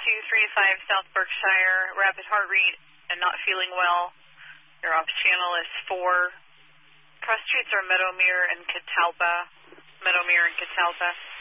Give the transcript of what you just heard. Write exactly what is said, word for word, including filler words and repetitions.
two three five South Berkshire, rapid heart rate and not feeling well. Your ops channel is four. Cross streets are Meadowmere and Catalpa. Meadowmere and Catalpa.